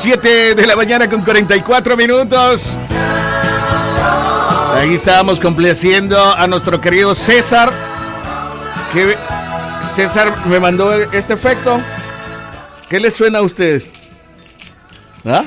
7 de la mañana con 44 minutos. Ahí estábamos complaciendo a nuestro querido César. Que César me mandó este efecto. ¿Qué les suena a ustedes? ¿Ah?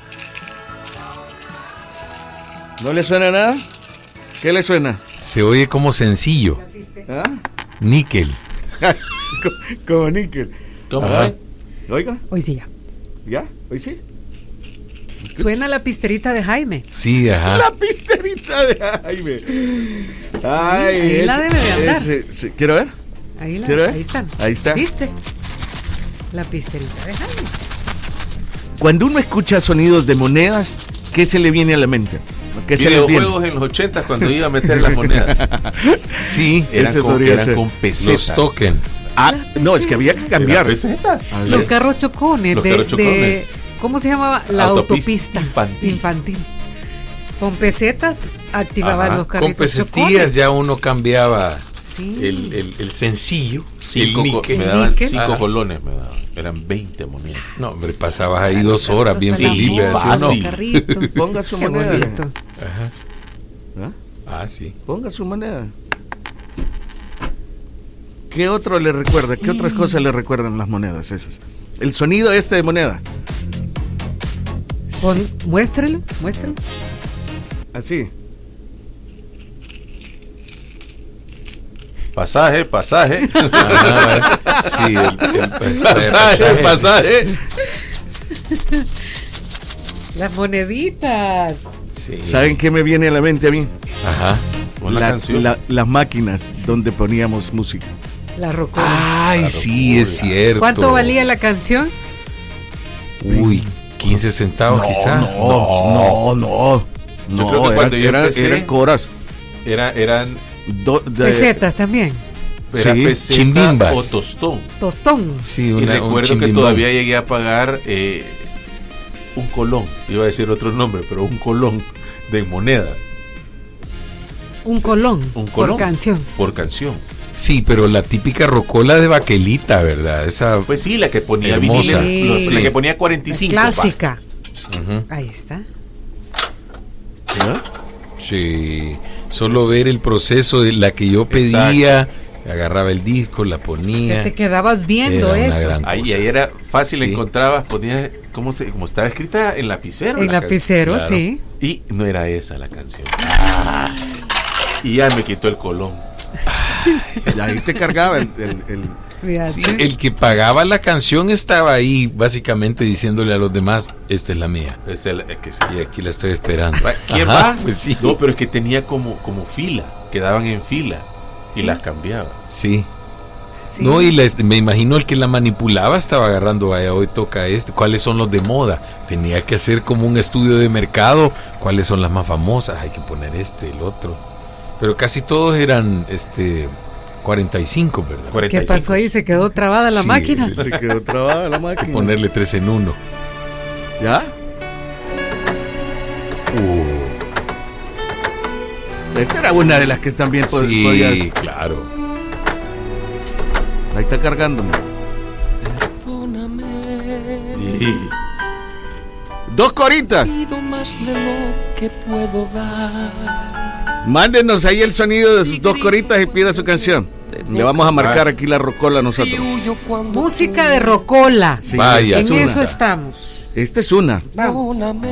¿No les suena nada? ¿Qué les suena? Se oye como sencillo. ¿Ah? Níquel. Como níquel. Oiga. Hoy sí ya. ¿Ya? ¿Hoy sí? Suena la pisterita de Jaime. Sí, ajá. La pisterita de Jaime. Ay, ahí la debe de andar. ¿Quiero ver? Ahí están. Ahí está. ¿Viste? La pisterita de Jaime. Cuando uno escucha sonidos de monedas, ¿qué se le viene a la mente? ¿Qué se le viene? Videojuegos en los 80 cuando iba a meter las monedas. Sí, eran con pesetas. Los token. No, es que había que cambiar. Los carros chocones. De ¿cómo se llamaba? La autopista infantil. Con pesetas activaban los carritos. Con pesetillas chocones. Ya uno cambiaba el sencillo. Me daban 5 colones, me daban. Eran 20 monedas. No, hombre, pasabas ahí 2 horas bien feliz. Ponga su moneda. Ajá. Sí. Ponga su moneda. ¿Qué otro le recuerda? ¿Qué otras cosas le recuerdan las monedas esas? El sonido de moneda. Muéstrelo. Así. Pasaje. Sí, pasaje. Las moneditas. Sí. ¿Saben qué me viene a la mente a mí? Ajá. Las máquinas donde poníamos música. La rocola. Ay, sí, es cierto. ¿Cuánto valía la canción? Uy, 15 centavos quizá. No. Yo creo que cuando yo empecé, eran coras. Eran pesetas también. Era peseta chimbimbas. o tostón. Sí, y recuerdo que todavía llegué a pagar un colón. Iba a decir otro nombre, pero un colón de moneda. Un colón. Por canción. Sí, pero la típica rocola de baquelita, ¿verdad? Esa, pues sí, la que ponía hermosa. La que ponía 45. La clásica. Ahí está. Sí. Solo ver el proceso de la que yo pedía. Exacto. Agarraba el disco, la ponía. Se te quedabas viendo eso. Ahí era fácil, encontrabas, ponías como estaba escrita en lapicero. En lapicero, claro. Sí. Y no era esa la canción. Y ya me quitó el colón. Y ahí te cargaba el que pagaba la canción estaba ahí básicamente diciéndole a los demás, esta es la mía. Y aquí la estoy esperando. ¿Quién va? Pues sí. No, pero es que tenía como fila, quedaban en fila y las cambiaba. Sí. No, y me imagino el que la manipulaba estaba agarrando, vaya, hoy toca cuáles son los de moda. Tenía que hacer como un estudio de mercado, cuáles son las más famosas, hay que poner el otro. Pero casi todos eran 45, ¿verdad? 45. ¿Qué pasó ahí? ¿Se quedó trabada la máquina? Se quedó trabada la máquina. Hay que ponerle 3 en 1. ¿Ya? Esta era una de las que también podías. Sí, claro. Ahí está cargando. Perdóname. Sí. 2 coritas. Pido más de lo que puedo dar. Mándenos ahí el sonido de sus 2 coritas y pida su canción. Le vamos a marcar aquí la rocola a nosotros. Música de rocola. Sí, vaya. En eso estamos. Esta es una. Vamos.